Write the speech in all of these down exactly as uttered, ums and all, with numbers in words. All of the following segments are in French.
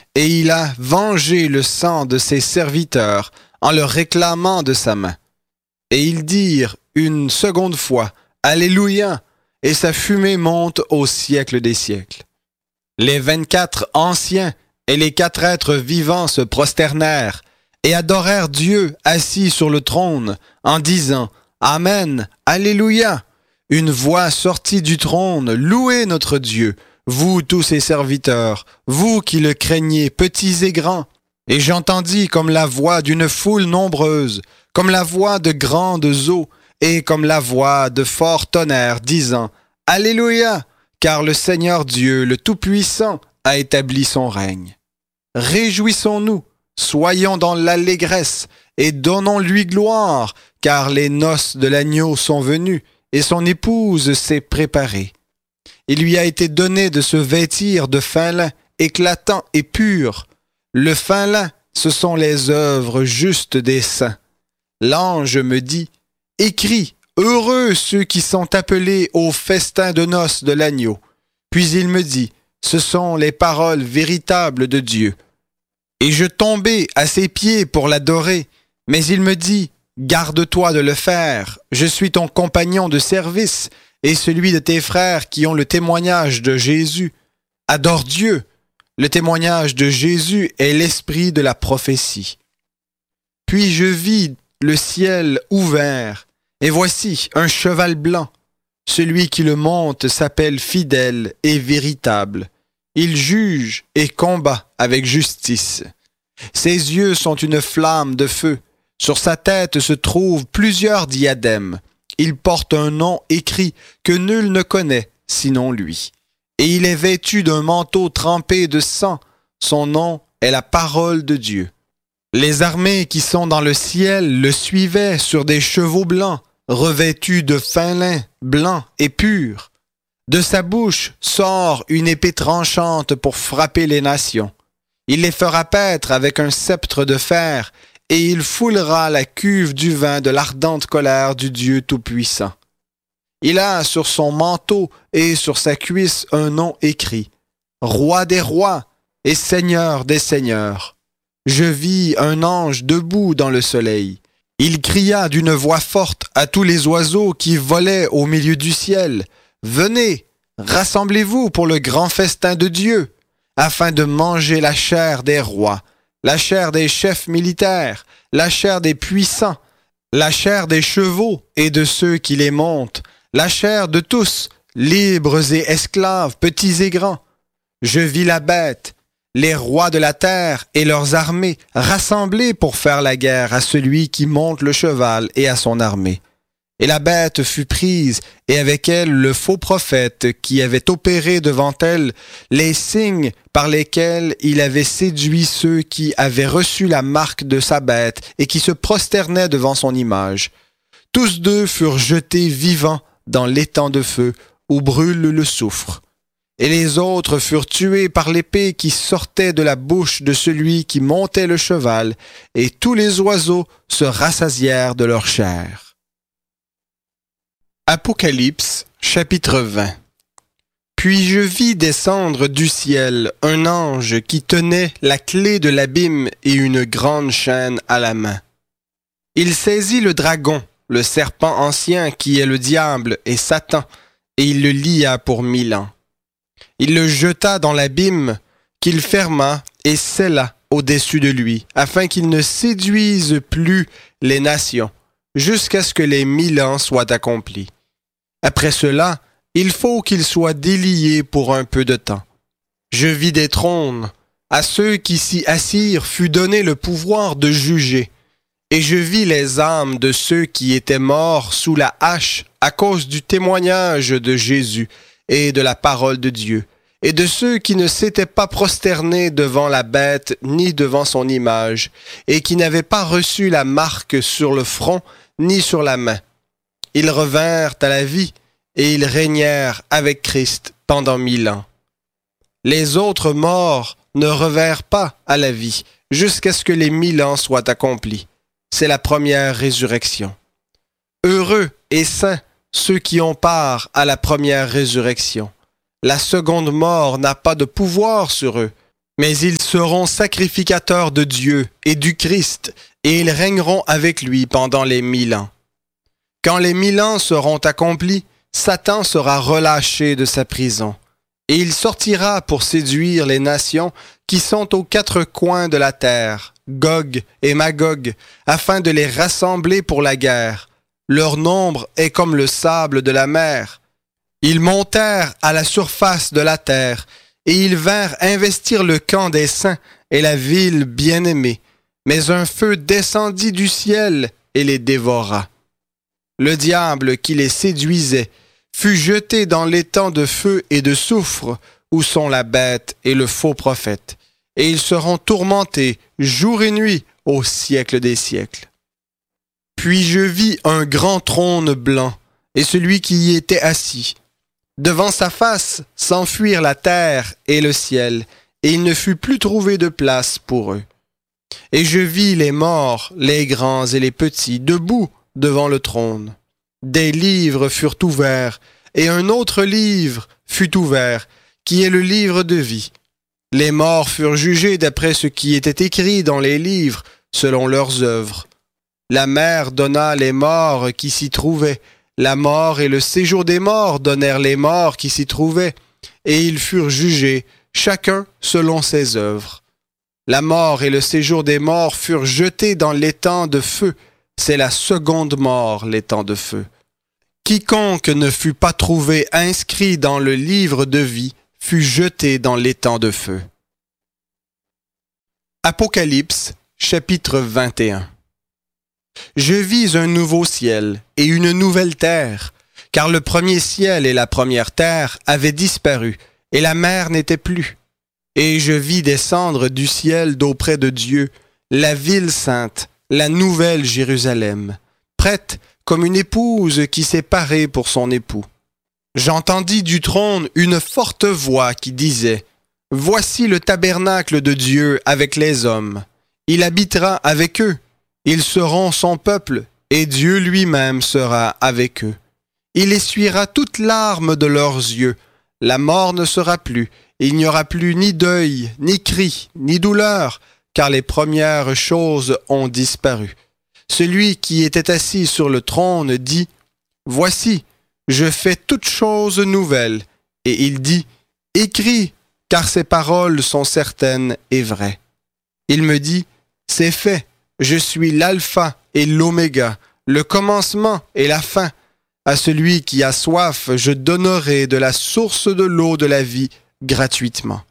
et il a vengé le sang de ses serviteurs en le réclamant de sa main. Et ils dirent une seconde fois, Alléluia, et sa fumée monte au siècle des siècles. Les vingt-quatre anciens et les quatre êtres vivants se prosternèrent et adorèrent Dieu assis sur le trône en disant Amen, Alléluia. Une voix sortit du trône, louez notre Dieu, vous tous ses serviteurs, vous qui le craignez, petits et grands. Et j'entendis comme la voix d'une foule nombreuse, comme la voix de grandes eaux, et comme la voix de forts tonnerres, disant Alléluia, car le Seigneur Dieu, le Tout-Puissant, a établi son règne. Réjouissons-nous, soyons dans l'allégresse, et donnons-lui gloire, car les noces de l'agneau sont venues, et son épouse s'est préparée. Il lui a été donné de se vêtir de fin lin, éclatant et pur. Le fin lin, ce sont les œuvres justes des saints. L'ange me dit, écris, heureux ceux qui sont appelés au festin de noces de l'agneau. Puis il me dit, ce sont les paroles véritables de Dieu. Et je tombai à ses pieds pour l'adorer, mais il me dit, garde-toi de le faire, je suis ton compagnon de service et celui de tes frères qui ont le témoignage de Jésus. Adore Dieu. Le témoignage de Jésus est l'esprit de la prophétie. Puis je vis le ciel ouvert, et voici un cheval blanc. Celui qui le monte s'appelle fidèle et véritable. Il juge et combat avec justice. Ses yeux sont une flamme de feu. Sur sa tête se trouvent plusieurs diadèmes. Il porte un nom écrit que nul ne connaît sinon lui. Et il est vêtu d'un manteau trempé de sang. Son nom est la parole de Dieu. Les armées qui sont dans le ciel le suivaient sur des chevaux blancs, revêtus de fin lin, blanc et pur. De sa bouche sort une épée tranchante pour frapper les nations. Il les fera paître avec un sceptre de fer, et il foulera la cuve du vin de l'ardente colère du Dieu Tout-Puissant. Il a sur son manteau et sur sa cuisse un nom écrit, Roi des rois et Seigneur des seigneurs. Je vis un ange debout dans le soleil. Il cria d'une voix forte à tous les oiseaux qui volaient au milieu du ciel, « Venez, rassemblez-vous pour le grand festin de Dieu, afin de manger la chair des rois, la chair des chefs militaires, la chair des puissants, la chair des chevaux et de ceux qui les montent, la chair de tous, libres et esclaves, petits et grands. Je vis la bête, les rois de la terre et leurs armées rassemblés pour faire la guerre à celui qui monte le cheval et à son armée. Et la bête fut prise, et avec elle le faux prophète qui avait opéré devant elle les signes par lesquels il avait séduit ceux qui avaient reçu la marque de sa bête et qui se prosternaient devant son image. Tous deux furent jetés vivants dans l'étang de feu où brûle le soufre. Et les autres furent tués par l'épée qui sortait de la bouche de celui qui montait le cheval, et tous les oiseaux se rassasièrent de leur chair. Apocalypse, chapitre vingt. Puis je vis descendre du ciel un ange qui tenait la clé de l'abîme et une grande chaîne à la main. Il saisit le dragon, le serpent ancien qui est le diable et Satan, et il le lia pour mille ans. Il le jeta dans l'abîme, qu'il ferma et scella au-dessus de lui, afin qu'il ne séduise plus les nations, jusqu'à ce que les mille ans soient accomplis. Après cela, il faut qu'il soit délié pour un peu de temps. Je vis des trônes. À ceux qui s'y assirent fut donné le pouvoir de juger. Et je vis les âmes de ceux qui étaient morts sous la hache à cause du témoignage de Jésus et de la parole de Dieu, et de ceux qui ne s'étaient pas prosternés devant la bête ni devant son image, et qui n'avaient pas reçu la marque sur le front ni sur la main. Ils revinrent à la vie, et ils régnèrent avec Christ pendant mille ans. Les autres morts ne revinrent pas à la vie, jusqu'à ce que les mille ans soient accomplis. C'est la première résurrection. Heureux et saints ceux qui ont part à la première résurrection. La seconde mort n'a pas de pouvoir sur eux, Mais ils seront sacrificateurs de Dieu et du Christ, et ils régneront avec lui pendant les mille ans. Quand les mille ans seront accomplis, Satan sera relâché de sa prison, et il sortira pour séduire les nations qui sont aux quatre coins de la terre, Gog et Magog, afin de les rassembler pour la guerre. Leur nombre est comme le sable de la mer. Ils montèrent à la surface de la terre, et ils vinrent investir le camp des saints et la ville bien-aimée. Mais un feu descendit du ciel et les dévora. Le diable qui les séduisait fut jeté dans l'étang de feu et de soufre, où sont la bête et le faux prophète, et ils seront tourmentés jour et nuit au siècle des siècles. Puis je vis un grand trône blanc, et celui qui y était assis. Devant sa face s'enfuirent la terre et le ciel, et il ne fut plus trouvé de place pour eux. Et je vis les morts, les grands et les petits, debout devant le trône. Des livres furent ouverts, et un autre livre fut ouvert, qui est le livre de vie. Les morts furent jugés d'après ce qui était écrit dans les livres, selon leurs œuvres. La mer donna les morts qui s'y trouvaient. La mort et le séjour des morts donnèrent les morts qui s'y trouvaient, et ils furent jugés, chacun selon ses œuvres. La mort et le séjour des morts furent jetés dans l'étang de feu. C'est la seconde mort, l'étang de feu. Quiconque ne fut pas trouvé inscrit dans le livre de vie fut jeté dans l'étang de feu. Apocalypse, chapitre vingt et un. Je vis un nouveau ciel et une nouvelle terre, car le premier ciel et la première terre avaient disparu, et la mer n'était plus. Et je vis descendre du ciel d'auprès de Dieu la ville sainte, la nouvelle Jérusalem, prête comme une épouse qui s'est parée pour son époux. J'entendis du trône une forte voix qui disait « Voici le tabernacle de Dieu avec les hommes. Il habitera avec eux. Ils seront son peuple, et Dieu lui-même sera avec eux. Il essuiera toute larme de leurs yeux. La mort ne sera plus. Il n'y aura plus ni deuil, ni cri, ni douleur, car les premières choses ont disparu. Celui qui était assis sur le trône dit « Voici, je fais toutes choses nouvelles. » Et il dit « Écris, car ces paroles sont certaines et vraies. » Il me dit « C'est fait. Je suis l'alpha et l'oméga, le commencement et la fin. À celui qui a soif, je donnerai de la source de l'eau de la vie gratuitement.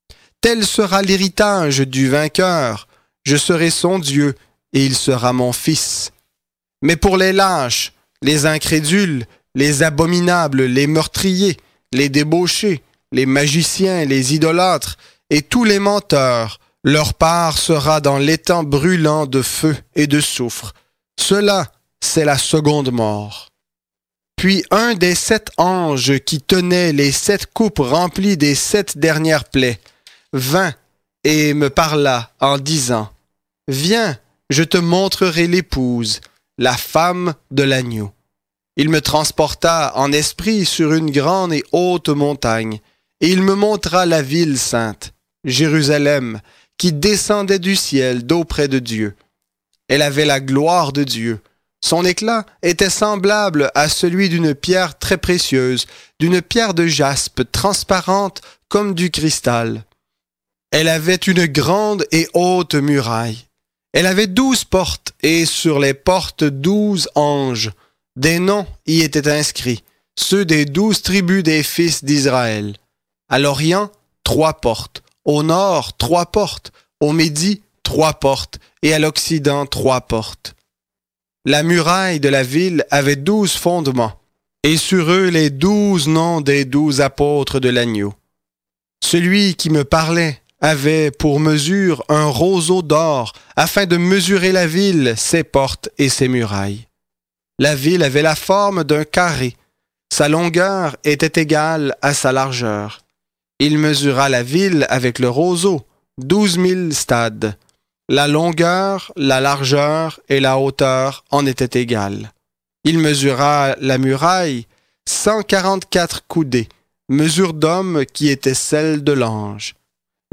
Tel sera l'héritage du vainqueur. Je serai son Dieu et il sera mon fils. Mais pour les lâches, les incrédules, les abominables, les meurtriers, les débauchés, les magiciens, les idolâtres et tous les menteurs, leur part sera dans l'étang brûlant de feu et de soufre. Cela, c'est la seconde mort. Puis un des sept anges qui tenaient les sept coupes remplies des sept dernières plaies vint et me parla en disant « Viens, je te montrerai l'épouse, la femme de l'agneau. » Il me transporta en esprit sur une grande et haute montagne, et il me montra la ville sainte, Jérusalem, qui descendait du ciel d'auprès de Dieu. Elle avait la gloire de Dieu. Son éclat était semblable à celui d'une pierre très précieuse, d'une pierre de jaspe transparente comme du cristal. Elle avait une grande et haute muraille. Elle avait douze portes, et sur les portes douze anges. Des noms y étaient inscrits, ceux des douze tribus des fils d'Israël. À l'Orient, trois portes. Au nord, trois portes, au midi, trois portes, et à l'occident, trois portes. La muraille de la ville avait douze fondements, et sur eux les douze noms des douze apôtres de l'agneau. Celui qui me parlait avait pour mesure un roseau d'or, afin de mesurer la ville, ses portes et ses murailles. La ville avait la forme d'un carré. Sa longueur était égale à sa largeur. Il mesura la ville avec le roseau, douze mille stades. La longueur, la largeur et la hauteur en étaient égales. Il mesura la muraille, cent quarante-quatre coudées, mesure d'homme qui était celle de l'ange.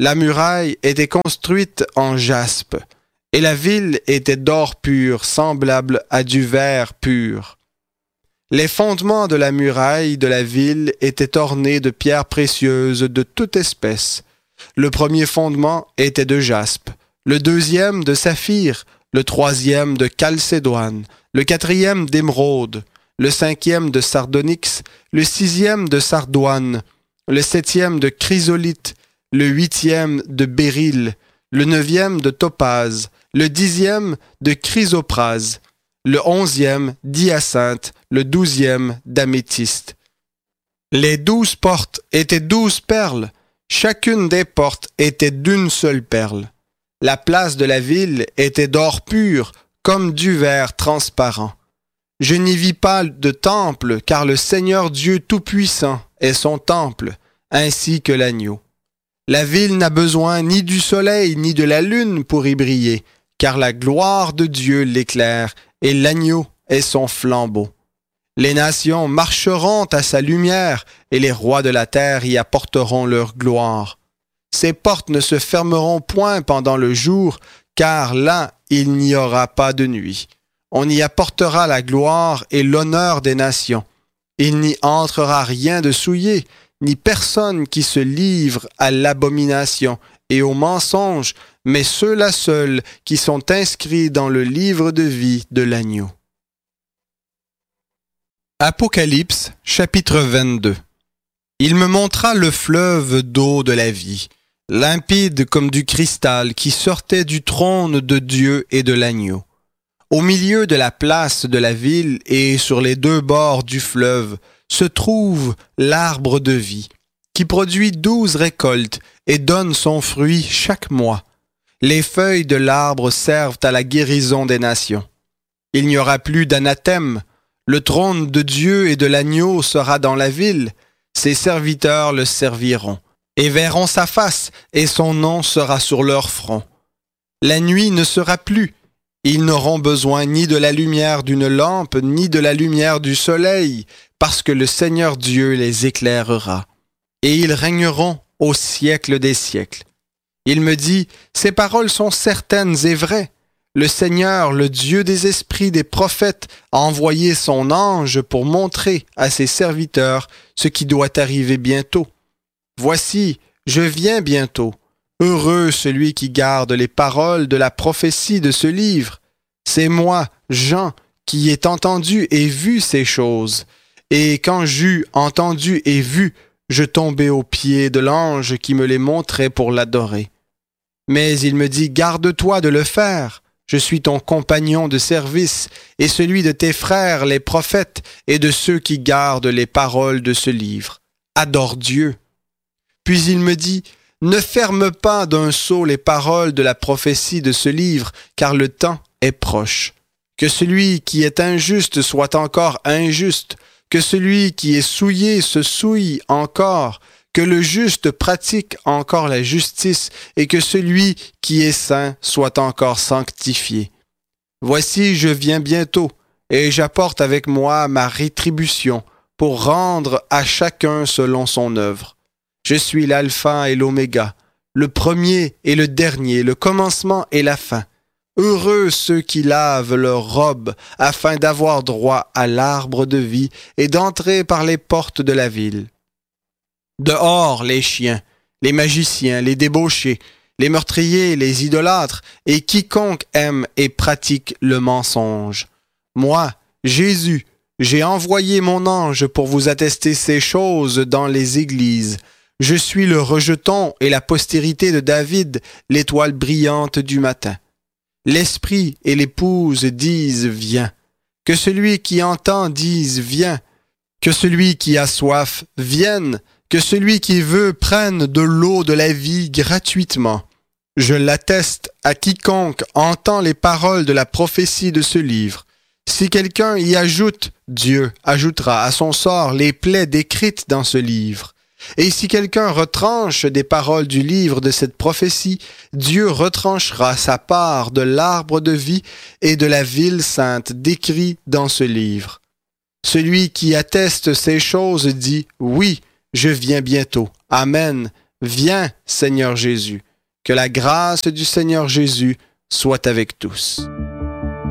La muraille était construite en jaspe, et la ville était d'or pur, semblable à du verre pur. Les fondements de la muraille de la ville étaient ornés de pierres précieuses de toute espèce. Le premier fondement était de jaspe, le deuxième de saphir, le troisième de chalcédoine, le quatrième d'émeraude, le cinquième de sardonyx, le sixième de sardoine, le septième de chrysolite, le huitième de béryl, le neuvième de topaze, le dixième de chrysoprase, le onzième d'hyacinthe, le douzième d'améthyste. Les douze portes étaient douze perles, chacune des portes était d'une seule perle. La place de la ville était d'or pur, comme du verre transparent. Je n'y vis pas de temple, car le Seigneur Dieu Tout-Puissant est son temple, ainsi que l'agneau. La ville n'a besoin ni du soleil ni de la lune pour y briller, car la gloire de Dieu l'éclaire, et l'agneau est son flambeau. Les nations marcheront à sa lumière, et les rois de la terre y apporteront leur gloire. Ses portes ne se fermeront point pendant le jour, car là il n'y aura pas de nuit. On y apportera la gloire et l'honneur des nations. Il n'y entrera rien de souillé, ni personne qui se livre à l'abomination et au mensonge, mais ceux-là seuls qui sont inscrits dans le livre de vie de l'agneau. Apocalypse, chapitre vingt-deux. Il me montra le fleuve d'eau de la vie, limpide comme du cristal qui sortait du trône de Dieu et de l'agneau. Au milieu de la place de la ville et sur les deux bords du fleuve se trouve l'arbre de vie, qui produit douze récoltes et donne son fruit chaque mois. Les feuilles de l'arbre servent à la guérison des nations. Il n'y aura plus d'anathème. Le trône de Dieu et de l'agneau sera dans la ville. Ses serviteurs le serviront, et verront sa face, et son nom sera sur leur front. La nuit ne sera plus. Ils n'auront besoin ni de la lumière d'une lampe, ni de la lumière du soleil, parce que le Seigneur Dieu les éclairera. Et ils régneront au siècle des siècles. Il me dit, ces paroles sont certaines et vraies. Le Seigneur, le Dieu des esprits des prophètes, a envoyé son ange pour montrer à ses serviteurs ce qui doit arriver bientôt. Voici, je viens bientôt. Heureux celui qui garde les paroles de la prophétie de ce livre. C'est moi, Jean, qui ai entendu et vu ces choses. Et quand j'eus entendu et vu, je tombai aux pieds de l'ange qui me les montrait pour l'adorer. Mais il me dit, garde-toi de le faire. Je suis ton compagnon de service et celui de tes frères les prophètes et de ceux qui gardent les paroles de ce livre. Adore Dieu. Puis il me dit, ne ferme pas d'un sceau les paroles de la prophétie de ce livre, car le temps est proche. Que celui qui est injuste soit encore injuste, que celui qui est souillé se souille encore, que le juste pratique encore la justice, et que celui qui est saint soit encore sanctifié. Voici, je viens bientôt, et j'apporte avec moi ma rétribution, pour rendre à chacun selon son œuvre. Je suis l'alpha et l'oméga, le premier et le dernier, le commencement et la fin. Heureux ceux qui lavent leurs robes, afin d'avoir droit à l'arbre de vie et d'entrer par les portes de la ville. Dehors les chiens, les magiciens, les débauchés, les meurtriers, les idolâtres, et quiconque aime et pratique le mensonge. Moi, Jésus, j'ai envoyé mon ange pour vous attester ces choses dans les églises. Je suis le rejeton et la postérité de David, l'étoile brillante du matin. L'esprit et l'épouse disent « Viens ». Que celui qui entend dise « Viens ». Que celui qui a soif vienne. Que celui qui veut prenne de l'eau de la vie gratuitement. Je l'atteste à quiconque entend les paroles de la prophétie de ce livre. Si quelqu'un y ajoute, Dieu ajoutera à son sort les plaies décrites dans ce livre. Et si quelqu'un retranche des paroles du livre de cette prophétie, Dieu retranchera sa part de l'arbre de vie et de la ville sainte décrit dans ce livre. Celui qui atteste ces choses dit « Oui, je viens bientôt. Amen. Viens, Seigneur Jésus, que la grâce du Seigneur Jésus soit avec tous.